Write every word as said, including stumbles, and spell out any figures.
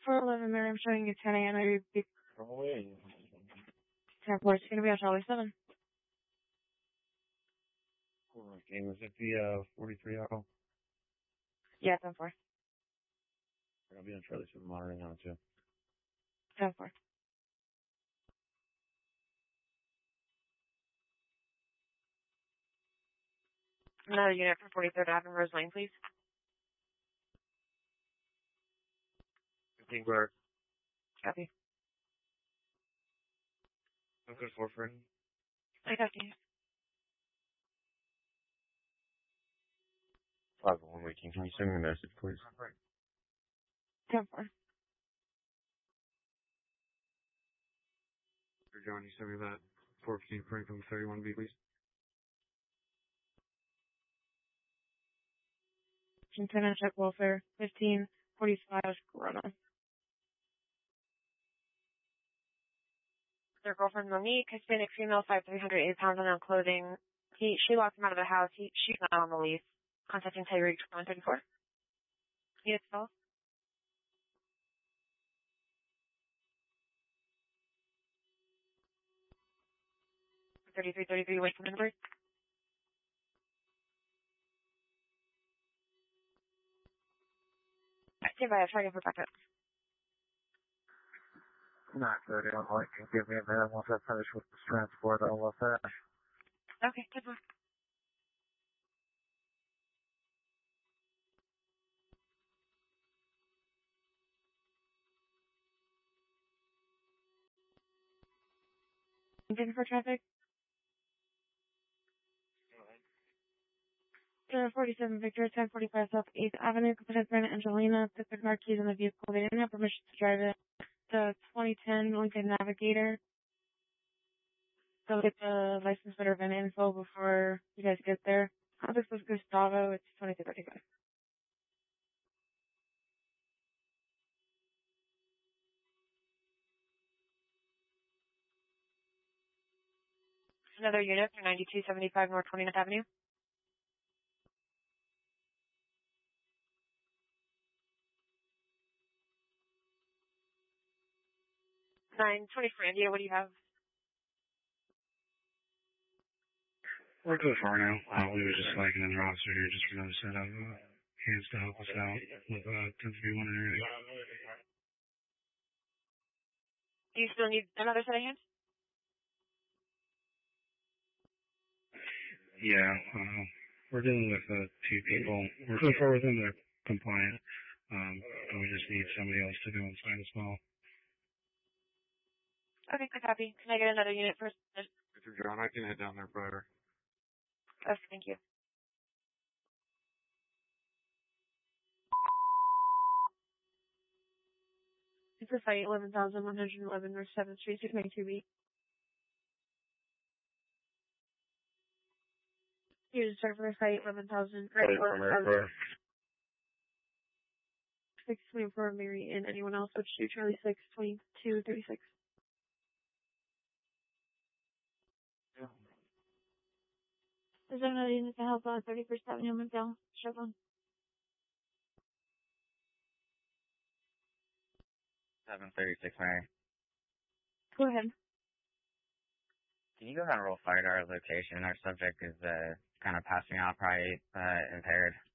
four eleven there, I'm showing you ten A M. Maybe be ten four. It's going to be on Charlie seven. Okay, was it the uh, forty-three auto? Yeah, ten four. I'll be on Charlie seven monitoring on it too. ten four. Another unit for forty-third Avenue, Rose Lane, please. fifteen Clark. Copy. I'm good for friend. I copy. five one Waking. Can you send me a message, please? ten four. John, you send me that four fifteen Franklin thirty-one B, please. Lieutenant check welfare, fifteen forty-five Corona. Their girlfriend Monique, Hispanic female, five three hundred eight pounds, unknown clothing. He, she locked him out of the house. He, she's not on the lease. Contacting Tyreek one thirty-four. Yes, call. thirty-three thirty-three, wait for the number. Stand by, I'm trying for backup. Not good. I'm like, give me a minute once I finish with this transport. I'll finish. Okay, good one. Looking for traffic? Uh, forty-seven Victor, ten forty-five South eighth Avenue, pedestrian Angelina, took the car keys in the vehicle. They didn't have permission to drive it. The twenty ten Lincoln Navigator. So get the license plate or V I N info before you guys get there. This was Gustavo. It's twenty-two thirty-five. Another unit for ninety-two seventy-five North twenty-ninth Avenue. nine twenty-four India, what do you have? We're good for now. Uh, we were just like another officer here just for another set of uh, hands to help us out with uh, ten thirty-one and everything. Do you still need another set of hands? Yeah, uh, we're dealing with uh, two people. We're so far within the compliant, um, and we just need somebody else to go inside as well. Okay, I copy. Can I get another unit first? Mister John, I can head down there prior. Okay, thank you. This is site eleven thousand one hundred eleven North seventh Street, six ninety-two B. Here's the server site eleven thousand, right, eleven thousand. six twenty-four Mary and anyone else, which do Charlie six twenty-two thirty-six. Yeah. Is there another unit to help on thirty-first Avenue, McDowell, Chevron? seven thirty-six, Mary. Go ahead. Can you go ahead and roll fire to our location? Our subject is uh, kind of passing out, probably uh, impaired.